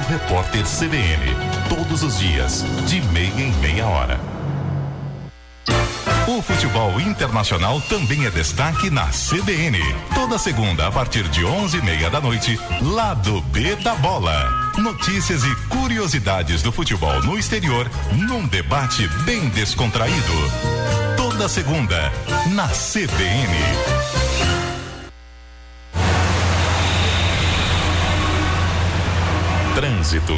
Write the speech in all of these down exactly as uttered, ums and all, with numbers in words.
repórter C B N. Todos os dias, de meia em meia hora. O futebol internacional também é destaque na C B N. Toda segunda, a partir de onze e meia da noite, Lado B da Bola. Notícias e curiosidades do futebol no exterior, num debate bem descontraído. Toda segunda, na C B N. Trânsito.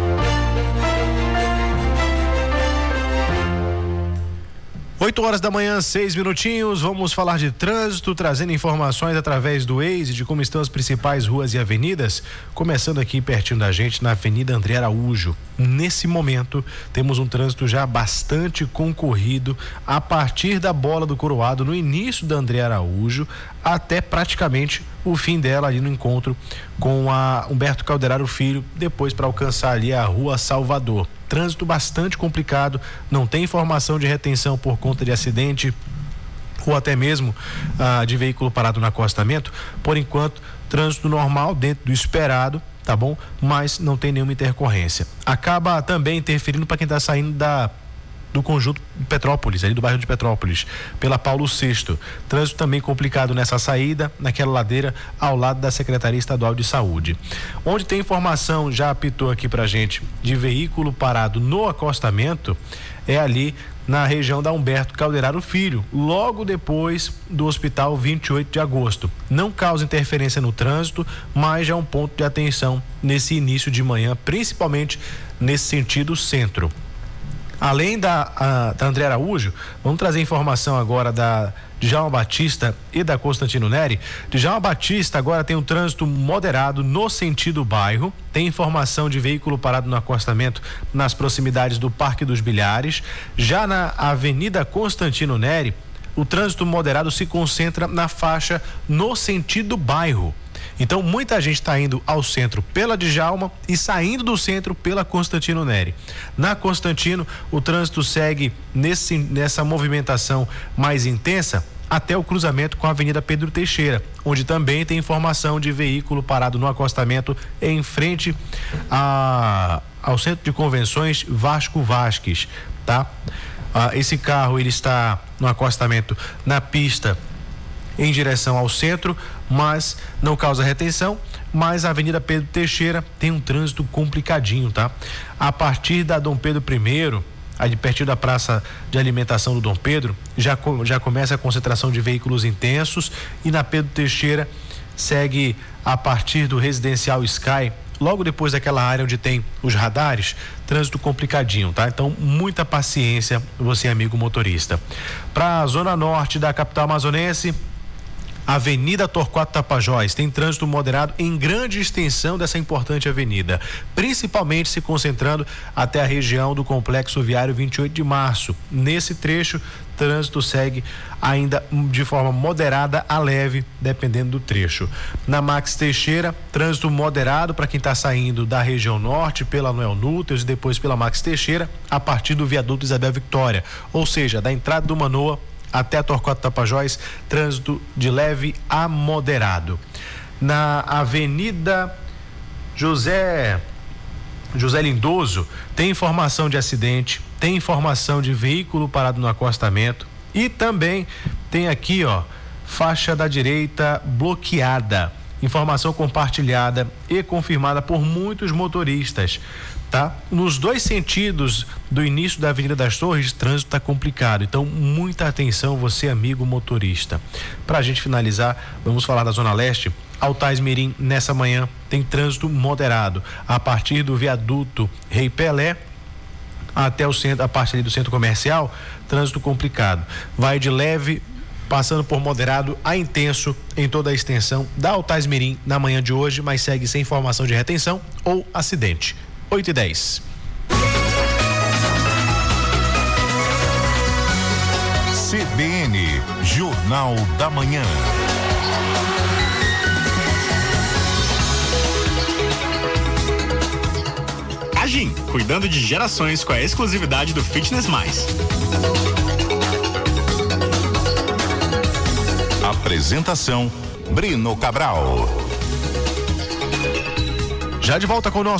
oito horas da manhã, seis minutinhos, vamos falar de trânsito, trazendo informações através do Waze de como estão as principais ruas e avenidas, começando aqui pertinho da gente na Avenida André Araújo. Nesse momento, temos um trânsito já bastante concorrido a partir da Bola do Coroado, no início da André Araújo, até praticamente o fim dela ali no encontro com a Humberto Calderaro Filho, depois para alcançar ali a Rua Salvador. Trânsito bastante complicado, não tem informação de retenção por conta de acidente ou até mesmo ah, de veículo parado no acostamento. Por enquanto, trânsito normal dentro do esperado, tá bom? Mas não tem nenhuma intercorrência. Acaba também interferindo para quem está saindo da do conjunto Petrópolis, ali do bairro de Petrópolis, pela Paulo sexto. Trânsito também complicado nessa saída, naquela ladeira ao lado da Secretaria Estadual de Saúde. Onde tem informação, já apitou aqui pra gente, de veículo parado no acostamento, é ali na região da Humberto Calderaro Filho, logo depois do Hospital vinte e oito de agosto. Não causa interferência no trânsito, mas já é um ponto de atenção nesse início de manhã, principalmente nesse sentido centro. Além da, a, da André Araújo, vamos trazer informação agora da Djalma Batista e da Constantino Neri. Djalma Batista agora tem um trânsito moderado no sentido bairro, tem informação de veículo parado no acostamento nas proximidades do Parque dos Bilhares. Já na Avenida Constantino Neri, o trânsito moderado se concentra na faixa no sentido bairro. Então, muita gente está indo ao centro pela Djalma e saindo do centro pela Constantino Neri. Na Constantino, o trânsito segue nesse, nessa movimentação mais intensa até o cruzamento com a Avenida Pedro Teixeira, onde também tem informação de veículo parado no acostamento em frente a, ao Centro de Convenções Vasco Vasques, tá? Ah, esse carro, ele está no acostamento na pista em direção ao centro, mas não causa retenção. Mas a Avenida Pedro Teixeira tem um trânsito complicadinho, tá? A partir da Dom Pedro I, ali pertinho da praça de alimentação do Dom Pedro, já, já começa a concentração de veículos intensos, e na Pedro Teixeira segue a partir do Residencial Sky, logo depois daquela área onde tem os radares, trânsito complicadinho, tá? Então, muita paciência, você, amigo motorista. Para a zona norte da capital amazonense, Avenida Torquato Tapajós tem trânsito moderado em grande extensão dessa importante avenida, principalmente se concentrando até a região do Complexo Viário vinte e oito de março. Nesse trecho, trânsito segue ainda de forma moderada a leve, dependendo do trecho. Na Max Teixeira, trânsito moderado para quem está saindo da região norte pela Noel Núteis e depois pela Max Teixeira, a partir do viaduto Isabel Victória, ou seja, da entrada do Manoa até a Torquato Tapajós, trânsito de leve a moderado. Na Avenida José José Lindoso, tem informação de acidente, tem informação de veículo parado no acostamento e também tem aqui, ó, faixa da direita bloqueada. Informação compartilhada e confirmada por muitos motoristas, tá? Nos dois sentidos do início da Avenida das Torres, o trânsito está complicado, então muita atenção, você, amigo motorista. Pra gente finalizar, vamos falar da Zona Leste. Altais Mirim, nessa manhã, tem trânsito moderado a partir do viaduto Rei Pelé até o centro, a parte ali do centro comercial, trânsito complicado. Vai de leve, passando por moderado a intenso em toda a extensão da Altais Mirim na manhã de hoje, mas segue sem informação de retenção ou acidente. oito e dez. C B N, Jornal da Manhã. Agim, cuidando de gerações com a exclusividade do Fitness Mais. Apresentação: Brino Cabral. Já de volta com o nosso